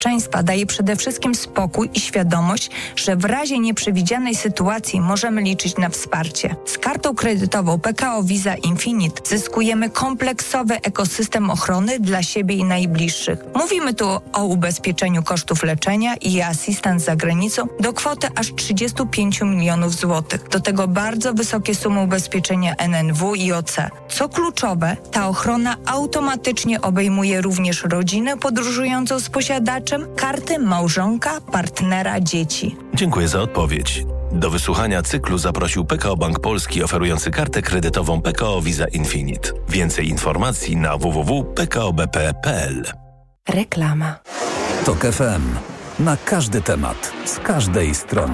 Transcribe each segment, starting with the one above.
bezpieczeństwa daje przede wszystkim spokój i świadomość, że w razie nieprzewidzianej sytuacji możemy liczyć na wsparcie. Z kartą kredytową PKO Visa Infinite zyskujemy kompleksowy ekosystem ochrony dla siebie i najbliższych. Mówimy tu o ubezpieczeniu kosztów leczenia i asystans za granicą do kwoty aż 35 milionów złotych. Do tego bardzo wysokie sumy ubezpieczenia NNW i OC. Co kluczowe, ta ochrona automatycznie obejmuje również rodzinę podróżującą z posiadaczem, karty małżonka, partnera, dzieci. Dziękuję za odpowiedź. Do wysłuchania cyklu zaprosił PKO Bank Polski oferujący kartę kredytową PKO Visa Infinite. Więcej informacji na www.pkobp.pl. Reklama. TOK FM. Na każdy temat, z każdej strony.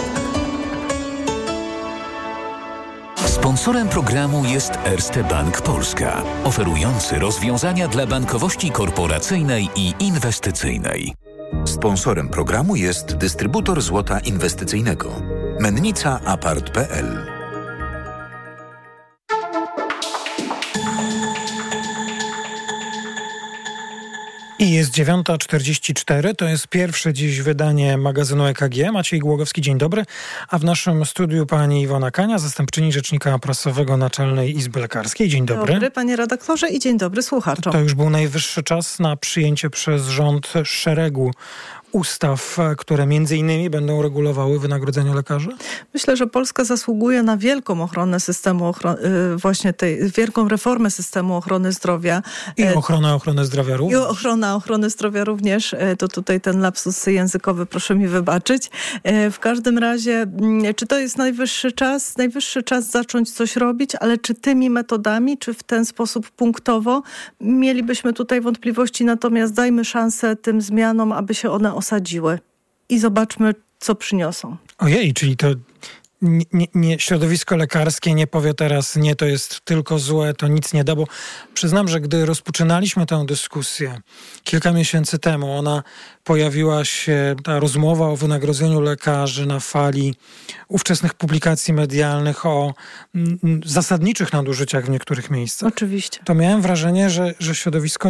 Sponsorem programu jest Erste Bank Polska, oferujący rozwiązania dla bankowości korporacyjnej i inwestycyjnej. Sponsorem programu jest dystrybutor złota inwestycyjnego. Mennica Apart.pl. I jest 9:44, to jest pierwsze dziś wydanie magazynu EKG. Maciej Głogowski, dzień dobry. A w naszym studiu pani Iwona Kania, zastępczyni rzecznika prasowego Naczelnej Izby Lekarskiej. Dzień dobry. Dzień dobry, panie redaktorze, i dzień dobry słuchaczom. To już był najwyższy czas na przyjęcie przez rząd szeregu ustaw, które między innymi będą regulowały wynagrodzenia lekarzy? Myślę, że Polska zasługuje na wielką ochronę systemu, właśnie tej wielką reformę systemu ochrony zdrowia. I ochronę zdrowia również. I ochrony zdrowia również. To tutaj ten lapsus językowy, proszę mi wybaczyć. W każdym razie, czy to jest najwyższy czas? Najwyższy czas zacząć coś robić, ale czy tymi metodami, czy w ten sposób punktowo? Mielibyśmy tutaj wątpliwości, natomiast dajmy szansę tym zmianom, aby się one osadziły i zobaczmy, co przyniosą. Ojej, czyli to nie, środowisko lekarskie nie powie teraz, nie, to jest tylko złe, to nic nie da, bo przyznam, że gdy rozpoczynaliśmy tę dyskusję kilka miesięcy temu, ona pojawiła się, ta rozmowa o wynagrodzeniu lekarzy na fali ówczesnych publikacji medialnych o zasadniczych nadużyciach w niektórych miejscach. Oczywiście. To miałem wrażenie, że środowisko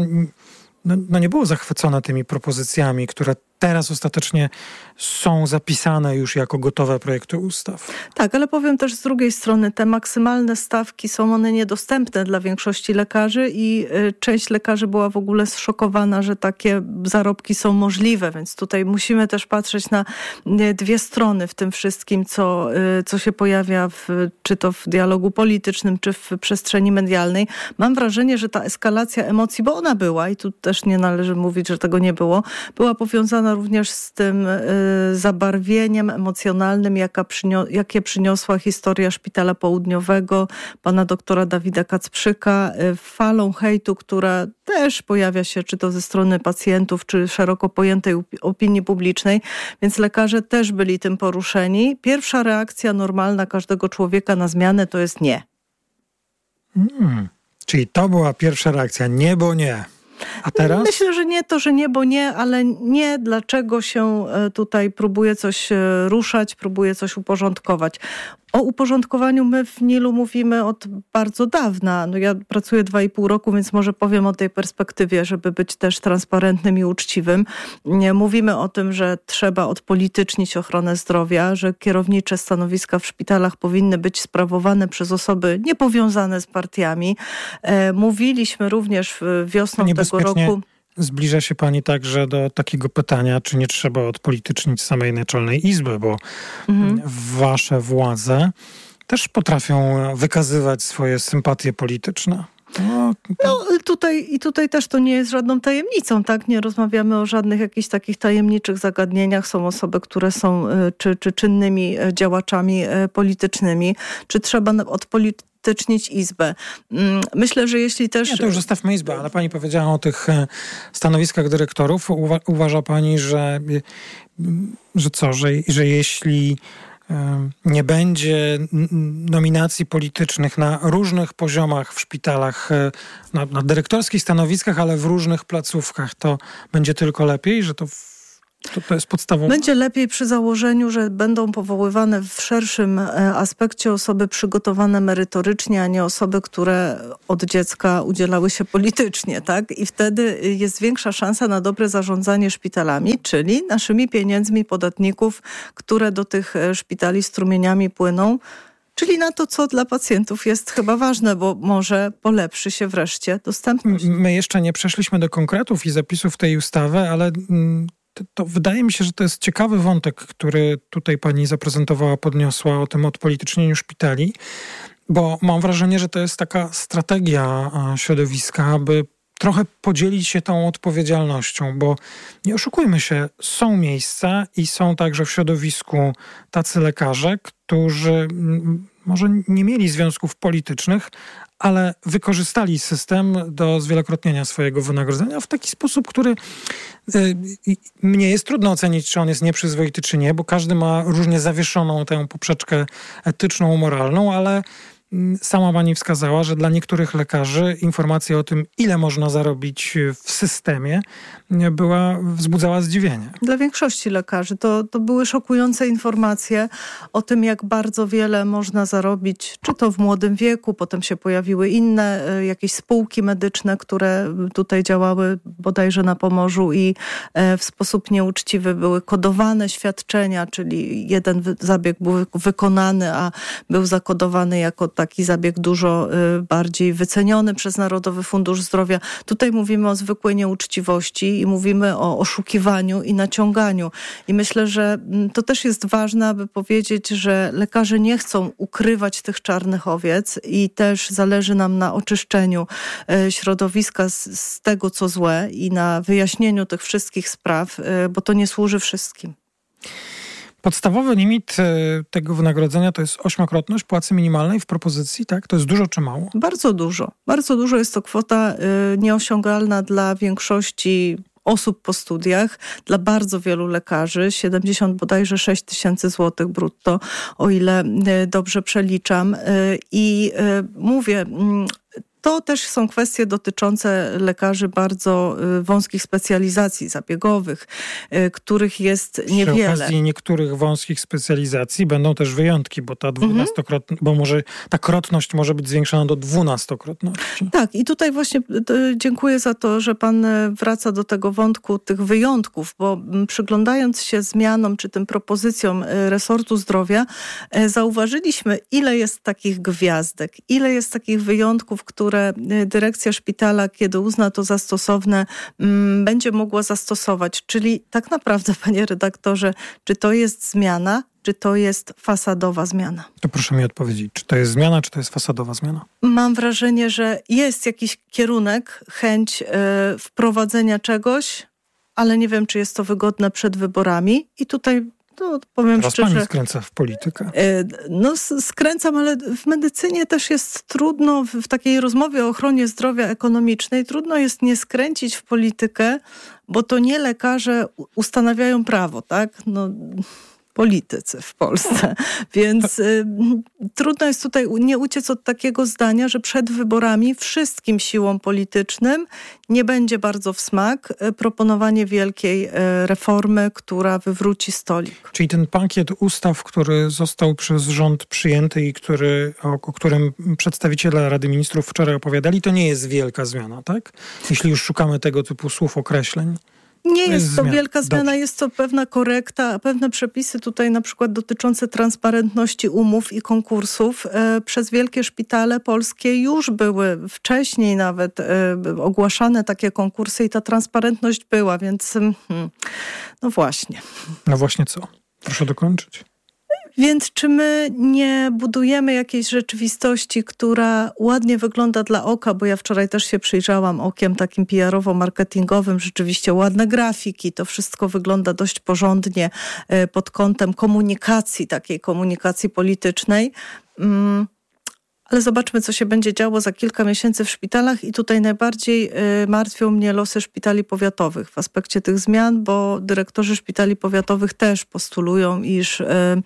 nie było zachwycone tymi propozycjami, które teraz ostatecznie są zapisane już jako gotowe projekty ustaw. Tak, ale powiem też z drugiej strony, te maksymalne stawki są one niedostępne dla większości lekarzy i część lekarzy była w ogóle zszokowana, że takie zarobki są możliwe, więc tutaj musimy też patrzeć na dwie strony w tym wszystkim, co się pojawia czy to w dialogu politycznym, czy w przestrzeni medialnej. Mam wrażenie, że ta eskalacja emocji, bo ona była i tu też nie należy mówić, że tego nie było, była powiązana również z tym zabarwieniem emocjonalnym, jakie przyniosła historia Szpitala Południowego, pana doktora Dawida Kacprzyka, falą hejtu, która też pojawia się, czy to ze strony pacjentów, czy szeroko pojętej opinii publicznej, więc lekarze też byli tym poruszeni. Pierwsza reakcja normalna każdego człowieka na zmianę to jest nie. Czyli to była pierwsza reakcja, nie, bo nie. A teraz? Myślę, że nie to, że nie, bo nie, ale nie dlaczego się tutaj próbuje coś ruszać, próbuje coś uporządkować. O uporządkowaniu my w NIL-u mówimy od bardzo dawna. Ja pracuję 2,5 roku, więc może powiem o tej perspektywie, żeby być też transparentnym i uczciwym. Mówimy o tym, że trzeba odpolitycznić ochronę zdrowia, że kierownicze stanowiska w szpitalach powinny być sprawowane przez osoby niepowiązane z partiami. Mówiliśmy również wiosną tego roku... Zbliża się pani także do takiego pytania, czy nie trzeba odpolitycznić samej Naczelnej Izby, bo wasze władze też potrafią wykazywać swoje sympatie polityczne. Tutaj też to nie jest żadną tajemnicą, tak? Nie rozmawiamy o żadnych jakichś takich tajemniczych zagadnieniach. Są osoby, które są czy czynnymi działaczami politycznymi. Czy trzeba odpolitycznić Izbę? Myślę, że jeśli też... Nie, to już zostawmy Izbę, ale pani powiedziała o tych stanowiskach dyrektorów. Uważa pani, że jeśli nie będzie nominacji politycznych na różnych poziomach w szpitalach, na dyrektorskich stanowiskach, ale w różnych placówkach, to będzie tylko lepiej, że to To jest podstawowe. Będzie lepiej przy założeniu, że będą powoływane w szerszym aspekcie osoby przygotowane merytorycznie, a nie osoby, które od dziecka udzielały się politycznie, tak? I wtedy jest większa szansa na dobre zarządzanie szpitalami, czyli naszymi pieniędzmi podatników, które do tych szpitali strumieniami płyną, czyli na to, co dla pacjentów jest chyba ważne, bo może polepszy się wreszcie dostępność. My jeszcze nie przeszliśmy do konkretów i zapisów tej ustawy, ale to wydaje mi się, że to jest ciekawy wątek, który tutaj pani zaprezentowała, podniosła o tym odpolitycznieniu szpitali, bo mam wrażenie, że to jest taka strategia środowiska, aby trochę podzielić się tą odpowiedzialnością, bo nie oszukujmy się, są miejsca i są także w środowisku tacy lekarze, którzy może nie mieli związków politycznych, ale wykorzystali system do zwielokrotnienia swojego wynagrodzenia w taki sposób, który mnie jest trudno ocenić, czy on jest nieprzyzwoity, czy nie, bo każdy ma różnie zawieszoną tę poprzeczkę etyczną, moralną, ale sama pani wskazała, że dla niektórych lekarzy informacja o tym, ile można zarobić w systemie, wzbudzała zdziwienie. Dla większości lekarzy to były szokujące informacje o tym, jak bardzo wiele można zarobić, czy to w młodym wieku, potem się pojawiły inne jakieś spółki medyczne, które tutaj działały bodajże na Pomorzu i w sposób nieuczciwy były kodowane świadczenia, czyli jeden zabieg był wykonany, a był zakodowany jako taki zabieg dużo bardziej wyceniony przez Narodowy Fundusz Zdrowia. Tutaj mówimy o zwykłej nieuczciwości i mówimy o oszukiwaniu i naciąganiu. I myślę, że to też jest ważne, aby powiedzieć, że lekarze nie chcą ukrywać tych czarnych owiec i też zależy nam na oczyszczeniu środowiska z tego, co złe i na wyjaśnieniu tych wszystkich spraw, bo to nie służy wszystkim. Podstawowy limit tego wynagrodzenia to jest 8-krotność płacy minimalnej w propozycji, tak? To jest dużo czy mało? Bardzo dużo. Bardzo dużo. Jest to kwota nieosiągalna dla większości osób po studiach, dla bardzo wielu lekarzy, 70 bodajże 6 tysięcy złotych brutto, o ile dobrze przeliczam. I mówię, to też są kwestie dotyczące lekarzy bardzo wąskich specjalizacji zabiegowych, których jest niewiele. Przy okazji niektórych wąskich specjalizacji będą też wyjątki, bo ta 12-krotność, bo może ta krotność może być zwiększona do 12-krotności. Tak, i tutaj właśnie dziękuję za to, że pan wraca do tego wątku tych wyjątków, bo przyglądając się zmianom czy tym propozycjom resortu zdrowia, zauważyliśmy, ile jest takich gwiazdek, ile jest takich wyjątków, które dyrekcja szpitala, kiedy uzna to za stosowne, będzie mogła zastosować. Czyli tak naprawdę, panie redaktorze, czy to jest zmiana, czy to jest fasadowa zmiana? To proszę mi odpowiedzieć, czy to jest zmiana, czy to jest fasadowa zmiana? Mam wrażenie, że jest jakiś kierunek, chęć wprowadzenia czegoś, ale nie wiem, czy jest to wygodne przed wyborami. I tutaj powiem teraz szczerze, pani skręca w politykę. Skręcam, ale w medycynie też jest trudno, w takiej rozmowie o ochronie zdrowia ekonomicznej, trudno jest nie skręcić w politykę, bo to nie lekarze ustanawiają prawo, tak? Politycy w Polsce. Więc trudno jest tutaj nie uciec od takiego zdania, że przed wyborami wszystkim siłom politycznym nie będzie bardzo w smak proponowanie wielkiej reformy, która wywróci stolik. Czyli ten pakiet ustaw, który został przez rząd przyjęty i o którym przedstawiciele Rady Ministrów wczoraj opowiadali, to nie jest wielka zmiana, tak? Jeśli już szukamy tego typu słów, określeń. Nie jest to wielka zmiana, dobrze. Jest to pewna korekta, pewne przepisy tutaj na przykład dotyczące transparentności umów i konkursów przez wielkie szpitale polskie już były wcześniej nawet ogłaszane takie konkursy i ta transparentność była, więc no właśnie. No właśnie co? Proszę dokończyć. Więc czy my nie budujemy jakiejś rzeczywistości, która ładnie wygląda dla oka, bo ja wczoraj też się przyjrzałam okiem takim PR-owo-marketingowym, rzeczywiście ładne grafiki, to wszystko wygląda dość porządnie pod kątem komunikacji, takiej komunikacji politycznej. Ale zobaczmy, co się będzie działo za kilka miesięcy w szpitalach i tutaj najbardziej martwią mnie losy szpitali powiatowych w aspekcie tych zmian, bo dyrektorzy szpitali powiatowych też postulują, iż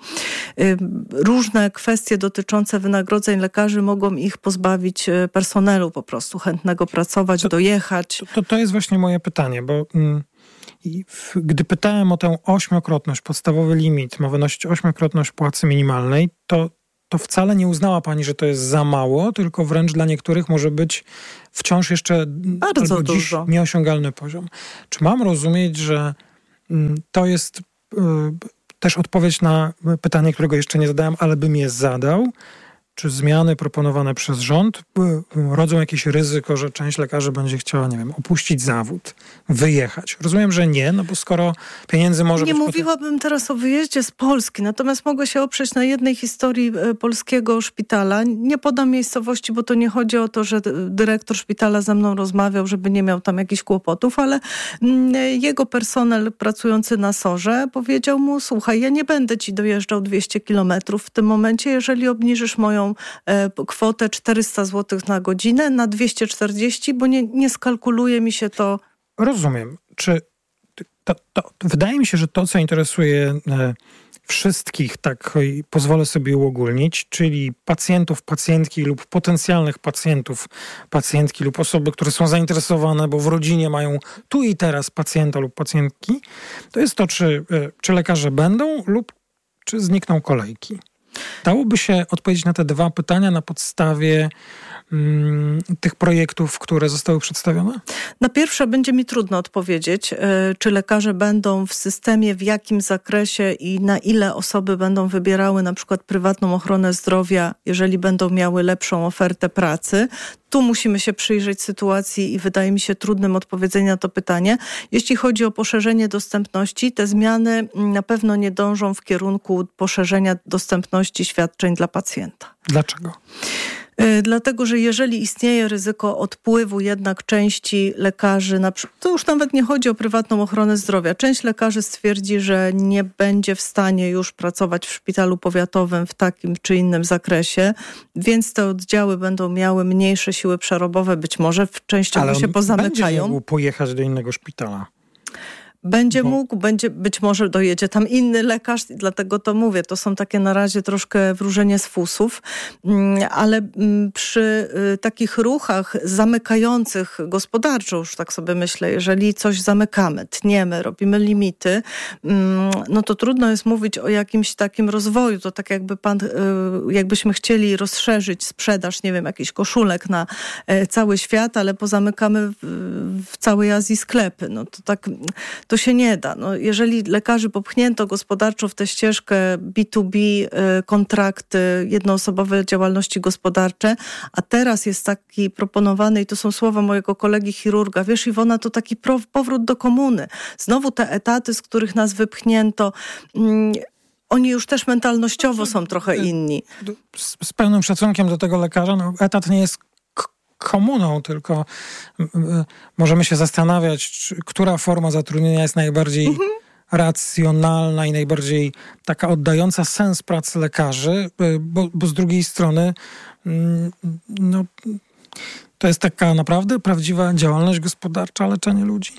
różne kwestie dotyczące wynagrodzeń lekarzy mogą ich pozbawić personelu po prostu chętnego pracować, dojechać. To jest właśnie moje pytanie, bo I gdy pytałem o tę 8-krotność, podstawowy limit ma wynosić 8-krotność płacy minimalnej, to wcale nie uznała pani, że to jest za mało, tylko wręcz dla niektórych może być wciąż jeszcze bardzo dużo nieosiągalny poziom. Czy mam rozumieć, że to jest też odpowiedź na pytanie, którego jeszcze nie zadałem, ale bym je zadał? Czy zmiany proponowane przez rząd rodzą jakieś ryzyko, że część lekarzy będzie chciała, nie wiem, opuścić zawód, wyjechać? Rozumiem, że nie, no bo skoro pieniędzy może być... Nie mówiłabym teraz o wyjeździe z Polski, natomiast mogę się oprzeć na jednej historii polskiego szpitala. Nie podam miejscowości, bo to nie chodzi o to, że dyrektor szpitala ze mną rozmawiał, żeby nie miał tam jakichś kłopotów, ale jego personel pracujący na SOR-ze powiedział mu: słuchaj, ja nie będę ci dojeżdżał 200 kilometrów w tym momencie, jeżeli obniżysz moją kwotę 400 zł na godzinę na 240, bo nie skalkuluje mi się to. Rozumiem. Czy wydaje mi się, że to, co interesuje wszystkich, tak pozwolę sobie uogólnić, czyli pacjentów, pacjentki lub potencjalnych pacjentów, pacjentki lub osoby, które są zainteresowane, bo w rodzinie mają tu i teraz pacjenta lub pacjentki, to jest to, czy lekarze będą lub czy znikną kolejki. Dałoby się odpowiedzieć na te dwa pytania na podstawie tych projektów, które zostały przedstawione? Na pierwsze będzie mi trudno odpowiedzieć, czy lekarze będą w systemie, w jakim zakresie i na ile osoby będą wybierały na przykład prywatną ochronę zdrowia, jeżeli będą miały lepszą ofertę pracy. Tu musimy się przyjrzeć sytuacji i wydaje mi się trudnym odpowiedzenie na to pytanie. Jeśli chodzi o poszerzenie dostępności, te zmiany na pewno nie dążą w kierunku poszerzenia dostępności świadczeń dla pacjenta. Dlaczego? Dlatego, że jeżeli istnieje ryzyko odpływu jednak części lekarzy, to już nawet nie chodzi o prywatną ochronę zdrowia. Część lekarzy stwierdzi, że nie będzie w stanie już pracować w szpitalu powiatowym w takim czy innym zakresie, więc te oddziały będą miały mniejsze siły przerobowe, być może częściowo się pozamykają. Będzie mógł pojechać do innego szpitala. Być może dojedzie tam inny lekarz, dlatego to mówię, to są takie na razie troszkę wróżenie z fusów, ale przy takich ruchach zamykających gospodarczo, już tak sobie myślę, jeżeli coś zamykamy, tniemy, robimy limity, no to trudno jest mówić o jakimś takim rozwoju. To tak jakbyśmy chcieli rozszerzyć sprzedaż, nie wiem, jakichś koszulek na cały świat, ale pozamykamy w całej Azji sklepy. No to tak... To się nie da. No, jeżeli lekarzy popchnięto gospodarczo w tę ścieżkę B2B, kontrakty, jednoosobowe działalności gospodarcze, a teraz jest taki proponowany, i to są słowa mojego kolegi chirurga, wiesz, Iwona, to taki powrót do komuny. Znowu te etaty, z których nas wypchnięto, oni już też mentalnościowo są trochę inni. Z pełnym szacunkiem do tego lekarza, no, etat nie jest komuną, tylko możemy się zastanawiać, która forma zatrudnienia jest najbardziej racjonalna i najbardziej taka oddająca sens pracy lekarzy, bo z drugiej strony no, to jest taka naprawdę prawdziwa działalność gospodarcza, leczenie ludzi.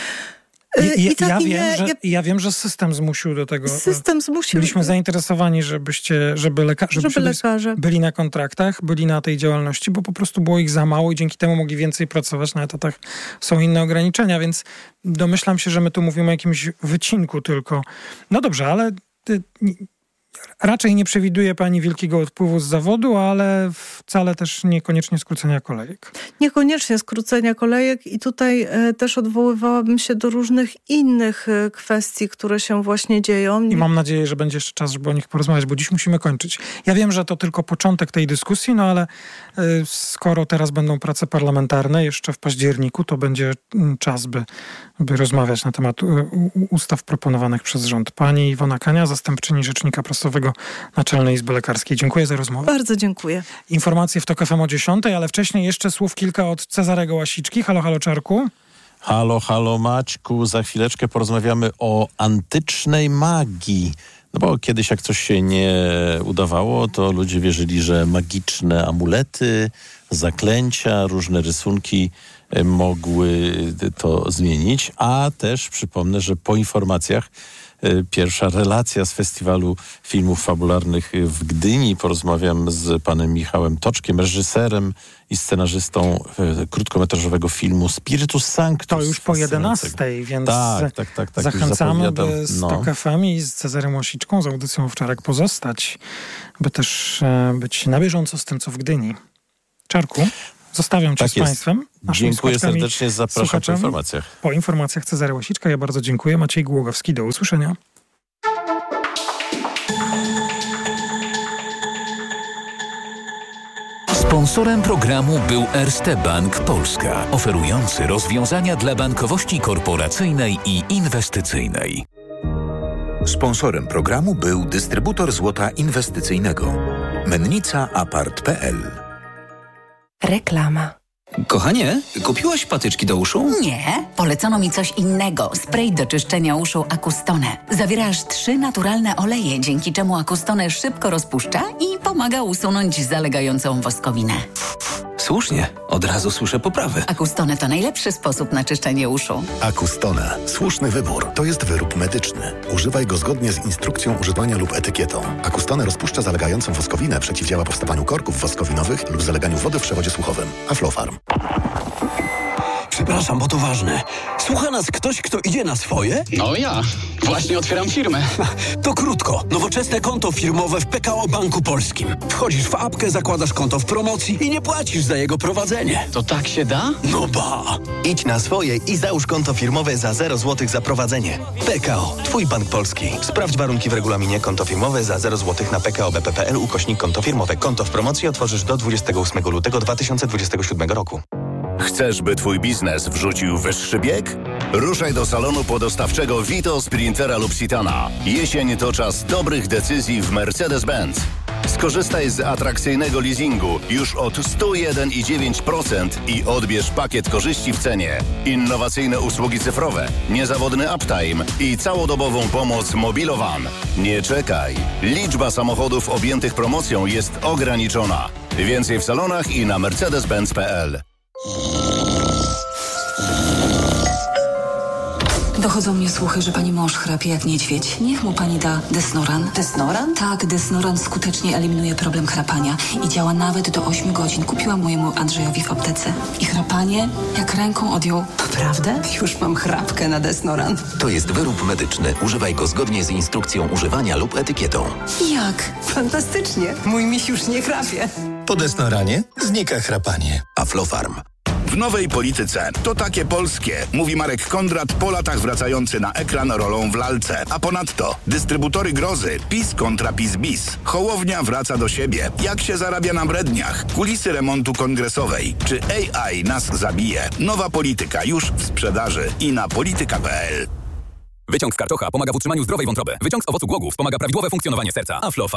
Ja wiem, że system zmusił do tego. System zmusił. Byliśmy zainteresowani, żeby lekarze byli na kontraktach, byli na tej działalności, bo po prostu było ich za mało i dzięki temu mogli więcej pracować. Na etatach są inne ograniczenia, więc domyślam się, że my tu mówimy o jakimś wycinku tylko. No dobrze, ale raczej nie przewiduje pani wielkiego odpływu z zawodu, ale wcale też niekoniecznie skrócenia kolejek. Niekoniecznie skrócenia kolejek i tutaj też odwoływałabym się do różnych innych kwestii, które się właśnie dzieją. I mam nadzieję, że będzie jeszcze czas, żeby o nich porozmawiać, bo dziś musimy kończyć. Ja wiem, że to tylko początek tej dyskusji, no ale skoro teraz będą prace parlamentarne jeszcze w październiku, to będzie czas, by rozmawiać na temat ustaw proponowanych przez rząd. Pani Iwona Kania, zastępczyni rzecznika prasowego Naczelnej Izby Lekarskiej. Dziękuję za rozmowę. Bardzo dziękuję. Informacje w TOK FM o 10, ale wcześniej jeszcze słów kilka od Cezarego Łasiczki. Halo, halo Czarku. Halo Maćku. Za chwileczkę porozmawiamy o antycznej magii. No bo kiedyś jak coś się nie udawało, to ludzie wierzyli, że magiczne amulety, zaklęcia, różne rysunki mogły to zmienić, a też przypomnę, że po informacjach pierwsza relacja z Festiwalu Filmów Fabularnych w Gdyni. Porozmawiam z panem Michałem Toczkiem, reżyserem i scenarzystą krótkometrażowego filmu Spiritus Sanctus. To już po 11:00, więc tak, zachęcamy, by z TOK FM i z Cezarem Łasiczką, z audycją Wczorek pozostać, by też być na bieżąco z tym, co w Gdyni. Czarku, zostawiam cię z państwem. Dziękuję serdecznie, zapraszam po informacjach. Po informacjach Cezary Łasiczka, ja bardzo dziękuję. Maciej Głogowski, do usłyszenia. Sponsorem programu był Erste Bank Polska, oferujący rozwiązania dla bankowości korporacyjnej i inwestycyjnej. Sponsorem programu był dystrybutor złota inwestycyjnego. Mennica Apart.pl. Reklama. Kochanie, kupiłaś patyczki do uszu? Nie, polecono mi coś innego. Spray do czyszczenia uszu Acustone. Zawiera aż 3 naturalne oleje, dzięki czemu Acustone szybko rozpuszcza i pomaga usunąć zalegającą woskowinę. Słusznie, od razu słyszę poprawę. Acustone to najlepszy sposób na czyszczenie uszu. Acustone. Słuszny wybór. To jest wyrób medyczny. Używaj go zgodnie z instrukcją używania lub etykietą. Acustone rozpuszcza zalegającą woskowinę, przeciwdziała powstawaniu korków woskowinowych lub zaleganiu wody w przewodzie słuchowym. Aflofarm. Przepraszam, bo to ważne. Słucha nas ktoś, kto idzie na swoje? No ja. Właśnie otwieram firmę. To krótko. Nowoczesne konto firmowe w PKO Banku Polskim. Wchodzisz w apkę, zakładasz konto w promocji i nie płacisz za jego prowadzenie. To tak się da? No ba! Idź na swoje i załóż konto firmowe za 0 zł za prowadzenie. PKO. Twój bank polski. Sprawdź warunki w regulaminie. Konto firmowe za 0 zł na pkobp.pl/konto firmowe. Konto w promocji otworzysz do 28 lutego 2027 roku. Chcesz, by twój biznes wrzucił wyższy bieg? Ruszaj do salonu podostawczego Vito, Sprintera lub Citana. Jesień to czas dobrych decyzji w Mercedes-Benz. Skorzystaj z atrakcyjnego leasingu już od 101,9% i odbierz pakiet korzyści w cenie. Innowacyjne usługi cyfrowe, niezawodny uptime i całodobową pomoc Mobilowan. Nie czekaj. Liczba samochodów objętych promocją jest ograniczona. Więcej w salonach i na mercedes-benz.pl. Dochodzą mnie słuchy, że pani mąż chrapie jak niedźwiedź. Niech mu pani da Desnoran. Desnoran? Tak, Desnoran skutecznie eliminuje problem chrapania i działa nawet do 8 godzin. Kupiłam mojemu Andrzejowi w aptece. I chrapanie jak ręką odjął. Naprawdę? Już mam chrapkę na Desnoran. To jest wyrób medyczny. Używaj go zgodnie z instrukcją używania lub etykietą. Jak? Fantastycznie. Mój miś już nie chrapie. Po Desnoranie znika chrapanie. Aflofarm. W nowej polityce to takie polskie, mówi Marek Kondrat, po latach wracający na ekran rolą w lalce. A ponadto dystrybutory grozy, PiS kontra PiS bis. Hołownia wraca do siebie. Jak się zarabia na bredniach? Kulisy remontu kongresowej. Czy AI nas zabije? Nowa polityka już w sprzedaży i na polityka.pl. Wyciąg z karczocha pomaga w utrzymaniu zdrowej wątroby. Wyciąg z owocu głogów pomaga prawidłowe funkcjonowanie serca. Aflofarm.